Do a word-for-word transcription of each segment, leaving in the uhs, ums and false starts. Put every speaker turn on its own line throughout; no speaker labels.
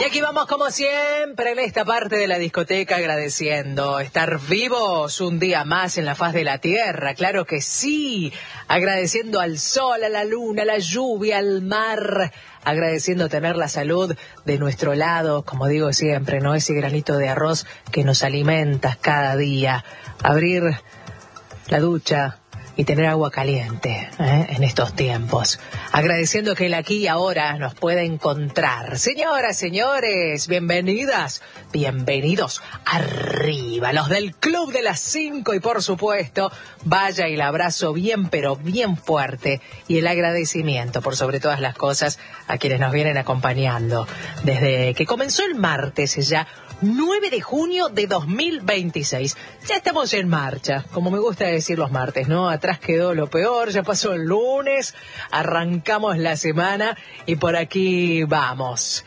aquí vamos como siempre en esta parte de la discoteca agradeciendo estar vivos un día más en la faz de la tierra, claro que sí, agradeciendo al sol, a la luna, a la lluvia, al mar, agradeciendo tener la salud de nuestro lado, como digo siempre, ¿no? Ese granito de arroz que nos alimenta cada día, abrir la ducha y tener agua caliente ¿eh? en estos tiempos. Agradeciendo que el aquí y ahora nos pueda encontrar. Señoras, señores, bienvenidas, bienvenidos arriba, los del Club de las Cinco y por supuesto, vaya el abrazo bien pero bien fuerte y el agradecimiento por sobre todas las cosas a quienes nos vienen acompañando desde que comenzó el martes ya nueve de junio de dos mil veintiséis. Ya estamos en marcha, como me gusta decir los martes, ¿no? Atrás quedó lo peor, ya pasó el lunes, arrancamos la semana y por aquí vamos,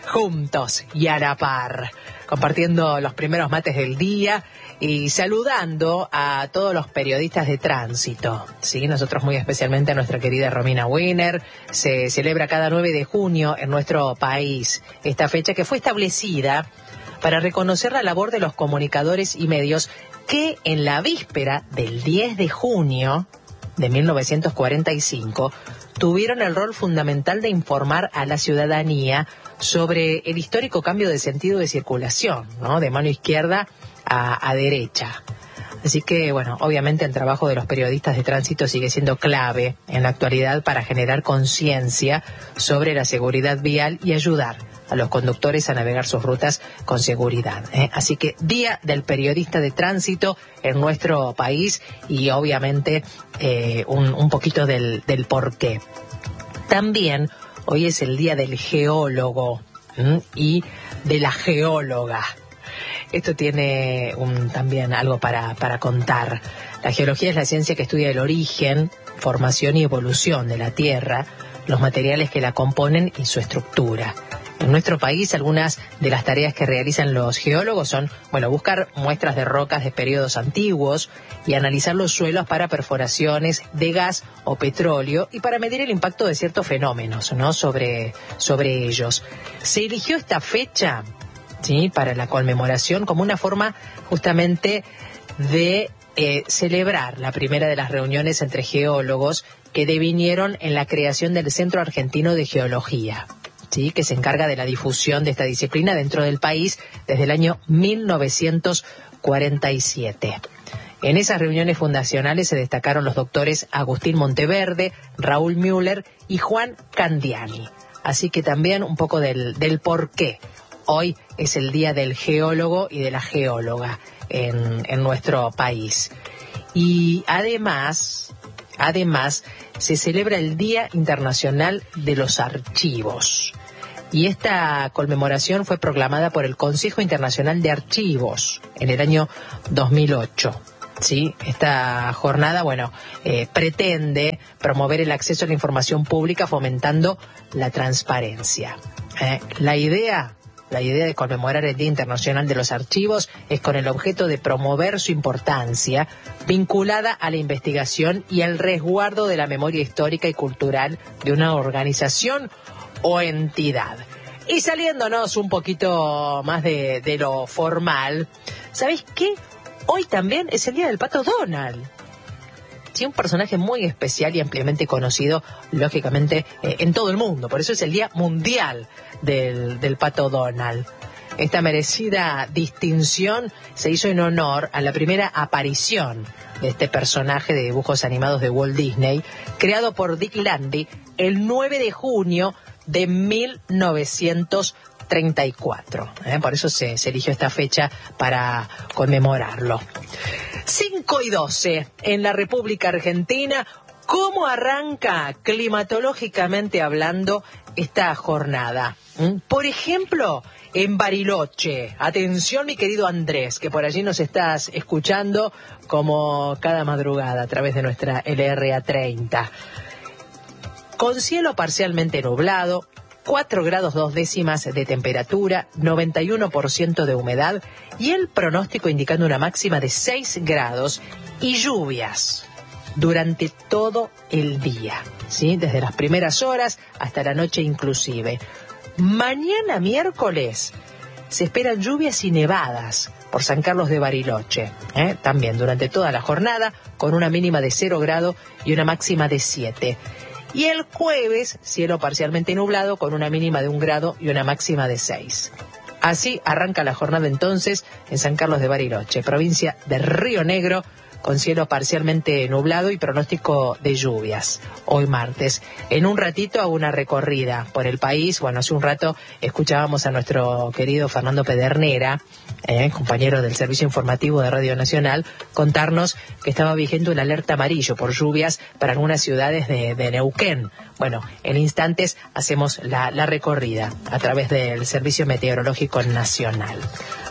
juntos y a la par, compartiendo los primeros mates del día y saludando a todos los periodistas de tránsito, ¿sí? Nosotros muy especialmente a nuestra querida Romina Wiener. Se celebra cada nueve de junio en nuestro país esta fecha que fue establecida para reconocer la labor de los comunicadores y medios que en la víspera del diez de junio de mil novecientos cuarenta y cinco tuvieron el rol fundamental de informar a la ciudadanía sobre el histórico cambio de sentido de circulación, ¿no? De mano izquierda a, a derecha. Así que, bueno, obviamente el trabajo de los periodistas de tránsito sigue siendo clave en la actualidad para generar conciencia sobre la seguridad vial y ayudar a los conductores a navegar sus rutas con seguridad, ¿eh? Así que Día del Periodista de Tránsito en nuestro país y obviamente eh, un, un poquito del, del porqué. También hoy es el Día del Geólogo ¿m? y de la geóloga. Esto tiene un, también algo para, para contar. La geología es la ciencia que estudia el origen, formación y evolución de la Tierra, los materiales que la componen y su estructura. En nuestro país, algunas de las tareas que realizan los geólogos son, bueno, buscar muestras de rocas de periodos antiguos y analizar los suelos para perforaciones de gas o petróleo y para medir el impacto de ciertos fenómenos, ¿no? sobre, sobre ellos. Se eligió esta fecha, ¿sí?, para la conmemoración como una forma justamente de eh, celebrar la primera de las reuniones entre geólogos que devinieron en la creación del Centro Argentino de Geología, ¿sí?, que se encarga de la difusión de esta disciplina dentro del país desde el año mil novecientos cuarenta y siete. En esas reuniones fundacionales se destacaron los doctores Agustín Monteverde, Raúl Müller y Juan Candiani. Así que también un poco del, del por qué hoy es el Día del Geólogo y de la Geóloga en, en nuestro país. Y además, además, se celebra el Día Internacional de los Archivos. Y esta conmemoración fue proclamada por el Consejo Internacional de Archivos en el año dos mil ocho. ¿Sí? Esta jornada, bueno, eh, pretende promover el acceso a la información pública fomentando la transparencia. Eh, la idea... La idea de conmemorar el Día Internacional de los Archivos es con el objeto de promover su importancia vinculada a la investigación y el resguardo de la memoria histórica y cultural de una organización o entidad. Y saliéndonos un poquito más de, de lo formal, ¿sabéis qué? Hoy también es el Día del Pato Donald. Sí, un personaje muy especial y ampliamente conocido, lógicamente, eh, en todo el mundo. Por eso es el Día Mundial del, del Pato Donald. Esta merecida distinción se hizo en honor a la primera aparición de este personaje de dibujos animados de Walt Disney, creado por Dick Landy el nueve de junio de mil novecientos treinta y cuatro. ¿eh? Por eso se, se eligió esta fecha para conmemorarlo. cinco y doce en la República Argentina. ¿Cómo arranca climatológicamente hablando esta jornada? ¿Mm? Por ejemplo, en Bariloche. Atención, mi querido Andrés, que por allí nos estás escuchando como cada madrugada a través de nuestra L R A treinta. Con cielo parcialmente nublado, cuatro grados dos décimas de temperatura, noventa y uno por ciento de humedad y el pronóstico indicando una máxima de seis grados y lluvias durante todo el día, ¿sí? Desde las primeras horas hasta la noche inclusive. Mañana miércoles se esperan lluvias y nevadas por San Carlos de Bariloche, ¿eh? También durante toda la jornada, con una mínima de cero grado y una máxima de siete. Y el jueves, cielo parcialmente nublado, con una mínima de un grado y una máxima de seis. Así arranca la jornada entonces en San Carlos de Bariloche, provincia de Río Negro, con cielo parcialmente nublado y pronóstico de lluvias. Hoy martes. En un ratito hago una recorrida por el país. Bueno, hace un rato escuchábamos a nuestro querido Fernando Pedernera, eh, compañero del Servicio Informativo de Radio Nacional, contarnos que estaba vigente un alerta amarillo por lluvias para algunas ciudades de, de Neuquén. Bueno, en instantes hacemos la, la recorrida a través del Servicio Meteorológico Nacional.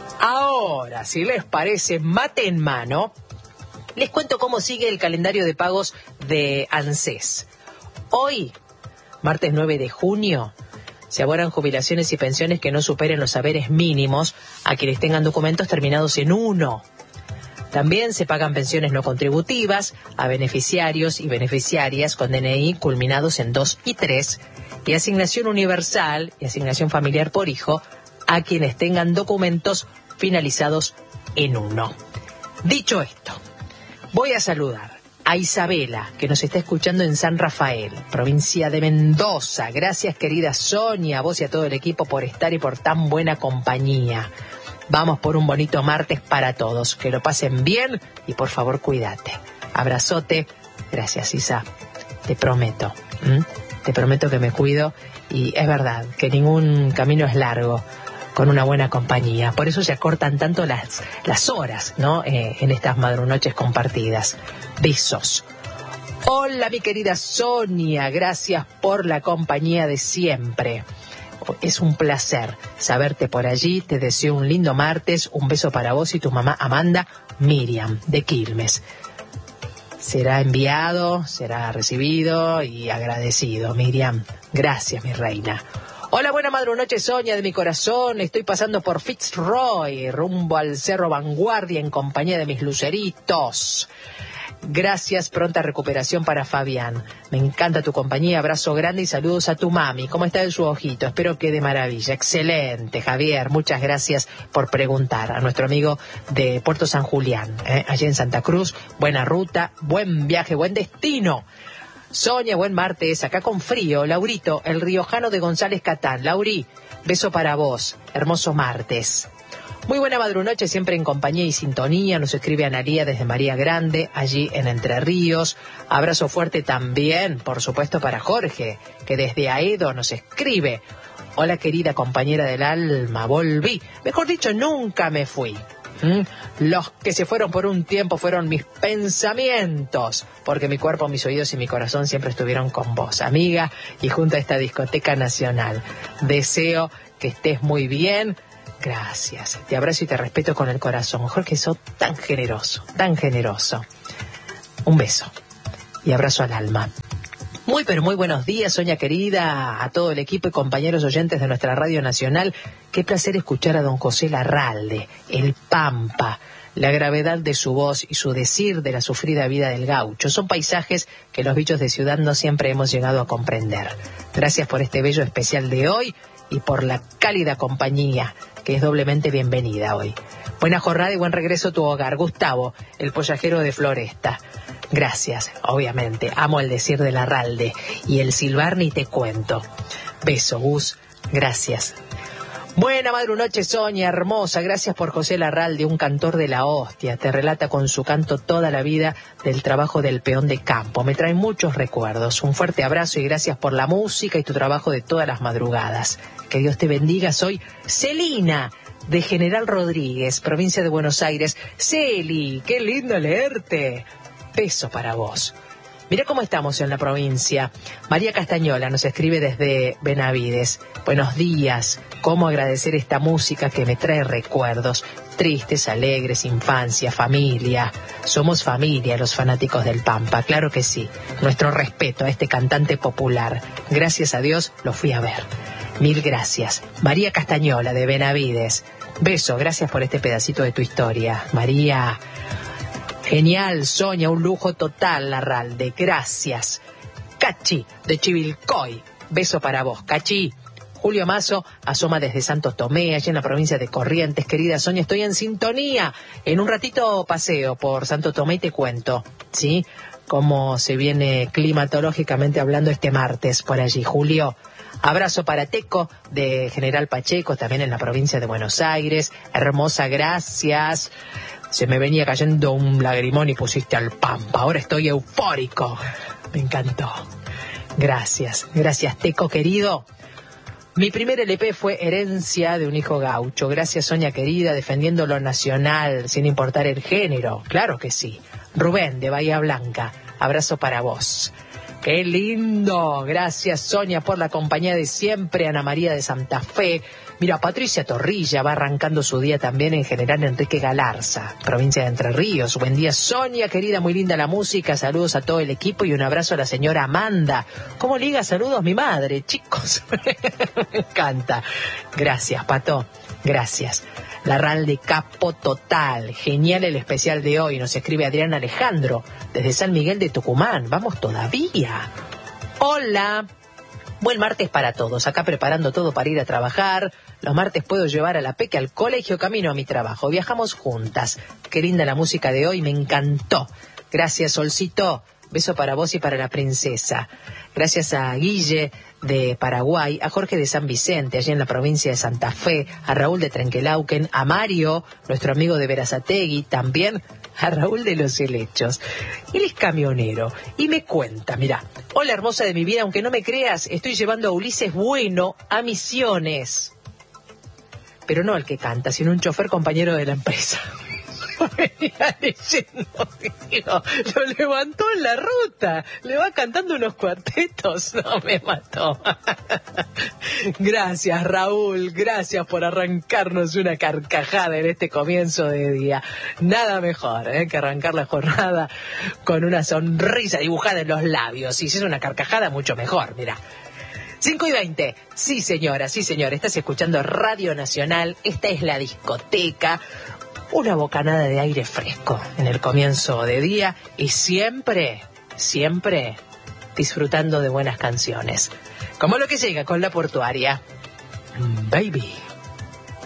Ahora, si les parece, mate en mano, les cuento cómo sigue el calendario de pagos de ANSES. Hoy, martes nueve de junio, se abonan jubilaciones y pensiones que no superen los saberes mínimos a quienes tengan documentos terminados en uno. También se pagan pensiones no contributivas a beneficiarios y beneficiarias con D N I culminados en dos y tres, y asignación universal y asignación familiar por hijo a quienes tengan documentos finalizados en uno. Dicho esto, voy a saludar a Isabela, que nos está escuchando en San Rafael, provincia de Mendoza. Gracias, querida Sonia, a vos y a todo el equipo por estar y por tan buena compañía. Vamos por un bonito martes para todos. Que lo pasen bien y por favor cuídate. Abrazote. Gracias, Isa. Te prometo. ¿m? Te prometo que me cuido y es verdad que ningún camino es largo con una buena compañía. Por eso se acortan tanto las, las horas, ¿no? Eh, en estas madrunoches compartidas. Besos. Hola, mi querida Sonia. Gracias por la compañía de siempre. Es un placer saberte por allí. Te deseo un lindo martes. Un beso para vos y tu mamá Amanda. Miriam, de Quilmes. Será enviado, será recibido y agradecido, Miriam. Gracias, mi reina. Hola, buena madrunoche, Sonia, de mi corazón. Estoy pasando por Fitzroy, rumbo al Cerro Vanguardia en compañía de mis luceritos. Gracias, pronta recuperación para Fabián. Me encanta tu compañía, abrazo grande y saludos a tu mami. ¿Cómo está en su ojito? Espero que de maravilla. Excelente, Javier. Muchas gracias por preguntar. A nuestro amigo de Puerto San Julián, ¿eh? allí en Santa Cruz. Buena ruta, buen viaje, buen destino. Sonia, buen martes, acá con frío. Laurito, el riojano de González Catán. Lauri, beso para vos. Hermoso martes. Muy buena madrunoche, siempre en compañía y sintonía. Nos escribe Analía desde María Grande, allí en Entre Ríos. Abrazo fuerte también, por supuesto, para Jorge, que desde Aedo nos escribe. Hola, querida compañera del alma, volví. Mejor dicho, nunca me fui. ¿Mm? Los que se fueron por un tiempo fueron mis pensamientos, porque mi cuerpo, mis oídos y mi corazón siempre estuvieron con vos, amiga, y junto a esta discoteca nacional. Deseo que estés muy bien. Gracias, te abrazo y te respeto con el corazón. Jorge, sos tan generoso, tan generoso. Un beso y abrazo al alma. Muy, pero muy buenos días, Sonia querida, a todo el equipo y compañeros oyentes de nuestra Radio Nacional. Qué placer escuchar a don José Larralde, el Pampa, la gravedad de su voz y su decir de la sufrida vida del gaucho. Son paisajes que los bichos de ciudad no siempre hemos llegado a comprender. Gracias por este bello especial de hoy y por la cálida compañía, que es doblemente bienvenida hoy. Buena jornada y buen regreso a tu hogar. Gustavo, el pollajero de Floresta. Gracias, obviamente. Amo el decir de Larralde y el silbar ni te cuento. Beso, Gus. Gracias. Buena madrunoche, Sonia, hermosa. Gracias por José Larralde, un cantor de la hostia. Te relata con su canto toda la vida del trabajo del peón de campo. Me trae muchos recuerdos. Un fuerte abrazo y gracias por la música y tu trabajo de todas las madrugadas. Que Dios te bendiga. Soy Celina, de General Rodríguez, provincia de Buenos Aires. Celi, qué lindo leerte. Beso para vos. Mirá cómo estamos en la provincia. María Castañola nos escribe desde Benavides. Buenos días. Cómo agradecer esta música que me trae recuerdos. Tristes, alegres, infancia, familia. Somos familia los fanáticos del Pampa, claro que sí. Nuestro respeto a este cantante popular. Gracias a Dios lo fui a ver. Mil gracias. María Castañola de Benavides. Beso, gracias por este pedacito de tu historia. María... Genial, Sonia, un lujo total, Larralde. Gracias. Cachi, de Chivilcoy. Beso para vos, Cachi. Julio Mazo asoma desde Santo Tomé, allá en la provincia de Corrientes. Querida Sonia, estoy en sintonía. En un ratito paseo por Santo Tomé y te cuento, ¿sí?, cómo se viene climatológicamente hablando este martes por allí. Julio, abrazo para Teco de General Pacheco, también en la provincia de Buenos Aires. Hermosa, gracias. Se me venía cayendo un lagrimón y pusiste al Pampa. Ahora estoy eufórico. Me encantó. Gracias, gracias Teco querido. Mi primer L P fue Herencia de un hijo gaucho. Gracias Sonia querida, defendiendo lo nacional sin importar el género. Claro que sí. Rubén de Bahía Blanca, abrazo para vos. ¡Qué lindo! Gracias Sonia por la compañía de siempre. Ana María de Santa Fe. Mira, Patricia Torrilla va arrancando su día también en General Enrique Galarza, provincia de Entre Ríos. Buen día Sonia, querida, muy linda la música. Saludos a todo el equipo y un abrazo a la señora Amanda. ¿Cómo liga saludos mi madre, chicos? Me encanta. Gracias, Pato. Gracias. La R A L de Capo Total. Genial el especial de hoy. Nos escribe Adrián Alejandro desde San Miguel de Tucumán. Vamos todavía. Hola. Buen martes para todos. Acá preparando todo para ir a trabajar. Los martes puedo llevar a la Peque al colegio, camino a mi trabajo. Viajamos juntas. Qué linda la música de hoy. Me encantó. Gracias, Solcito. Beso para vos y para la princesa. Gracias a Guille de Paraguay, a Jorge de San Vicente, allí en la provincia de Santa Fe, a Raúl de Trenquelauquen, a Mario, nuestro amigo de Verazategui, también a Raúl de Los Helechos. Él es camionero y me cuenta, mira, hola hermosa de mi vida, aunque no me creas, estoy llevando a Ulises Bueno a Misiones. Pero no al que canta, sino un chofer compañero de la empresa. Venía leyendo, digo, lo levantó en la ruta, le va cantando unos cuartetos, no me mató. Gracias Raúl, gracias por arrancarnos una carcajada en este comienzo de día. Nada mejor ¿eh? que arrancar la jornada con una sonrisa dibujada en los labios, y si es una carcajada mucho mejor, mira. cinco y veinte, sí señora, sí señor, estás escuchando Radio Nacional, esta es la discoteca. Una bocanada de aire fresco en el comienzo de día y siempre, siempre disfrutando de buenas canciones. Como lo que llega con La Portuaria. Baby.